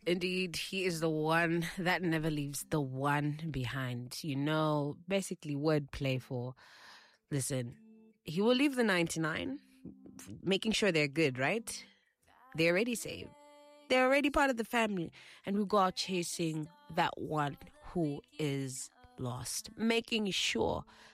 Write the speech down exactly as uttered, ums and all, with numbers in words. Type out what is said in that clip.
Indeed, he is the one that never leaves the one behind. You know, basically wordplay for, listen, he will leave the ninety-nine, making sure they're good, right? They're already saved. They're already part of the family. And we go out chasing that one who is lost, making sure